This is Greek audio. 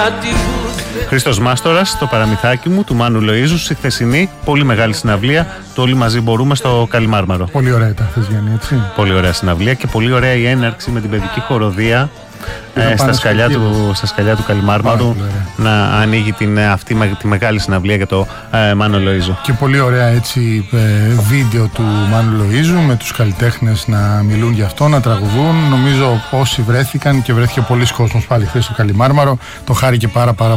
Χρήστος Μάστορας, το παραμυθάκι μου του Μάνου Λοΐζου, στη χθεσινή πολύ μεγάλη συναυλία του Όλοι Μαζί Μπορούμε στο Καλιμάρμαρο. Πολύ ωραία τα χθες, Γιάννη, έτσι. Πολύ ωραία συναυλία και πολύ ωραία η έναρξη με την παιδική χοροδία στα σκαλιά του Καλιμάρμαρου να ανοίγει τη μεγάλη συναυλία για το Μάνο Λοΐζου. Και πολύ ωραία έτσι βίντεο του Μάνου Λοΐζου με τους καλλιτέχνες να μιλούν γι' αυτό, να τραγουδούν. Νομίζω όσοι βρέθηκαν και βρέθηκε πολλοί κόσμος πάλι χθες στο Καλιμάρμαρο, το χάρηκε πάρα